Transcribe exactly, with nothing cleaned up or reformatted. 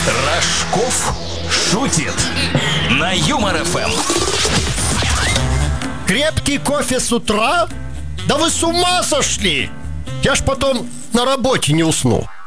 Рожков шутит на Юмор ФМ. Крепкий кофе с утра? Да вы с ума сошли! Я ж потом на работе не усну.